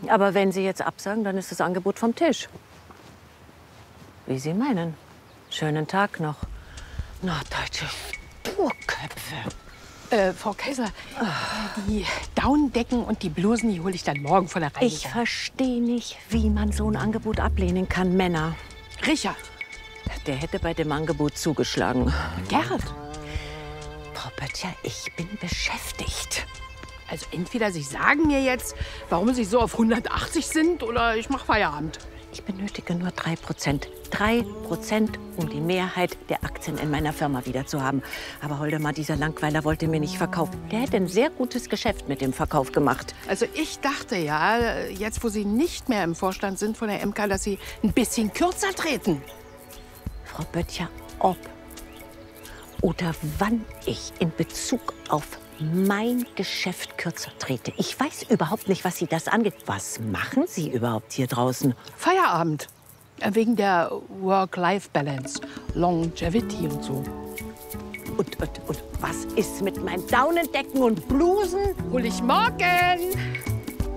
Aber wenn Sie jetzt absagen, dann ist das Angebot vom Tisch. Wie Sie meinen. Schönen Tag noch. Norddeutsche Sturköpfe. Frau Kaiser, die Daunendecken und die Blusen, die hole ich dann morgen von der Reiniger. Ich verstehe nicht, wie man so ein Angebot ablehnen kann, Männer. Richard. Der hätte bei dem Angebot zugeschlagen. Gerhard. Frau Böttcher, ich bin beschäftigt. Also entweder Sie sagen mir jetzt, warum Sie so auf 180 sind, oder ich mache Feierabend. Ich benötige nur 3%. 3%, um die Mehrheit der Aktien in meiner Firma wieder zu haben. Aber Holdemar, dieser Langweiler, wollte mir nicht verkaufen. Der hätte ein sehr gutes Geschäft mit dem Verkauf gemacht. Also ich dachte ja, jetzt wo Sie nicht mehr im Vorstand sind von der MK, dass Sie ein bisschen kürzer treten. Frau Böttcher, ob oder wann ich in Bezug auf mein Geschäft kürzer trete. Ich weiß überhaupt nicht, was Sie das angeht. Was machen Sie überhaupt hier draußen? Feierabend. Wegen der Work-Life-Balance, Longevity und so. Und was ist mit meinen Daunendecken und Blusen? Hol ich morgen.